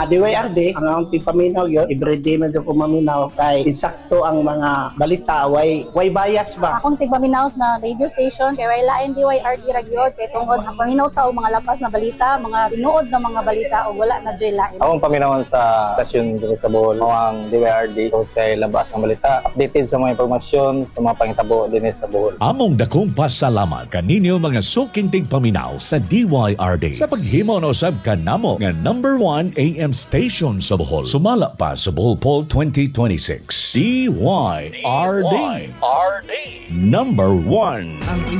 DYRD, ang akong paminaw yun, everyday man ko maminaw kay insakto ang mga balita, way bias ba? Akong tigpaminaw na radio station kay way lain DYRD ragyod kay tungod ang paminaw ta og mga lapas na balita, mga tinuod na mga balita o wala na joy lain. Akong paminawan sa stasyon dito sa Bohol, ang DYRD o kay labas ang balita, updated sa mga impormasyon sa mga pangitabo din sa Bohol. Among dakong pasalamat kaninyo mga suking tigpaminaw sa DYRD sa paghimo no sab kanamo nga number 1 AM station sa Bohol. Sumala pa sa Bohol Poll 2026. DYRD. Number 1.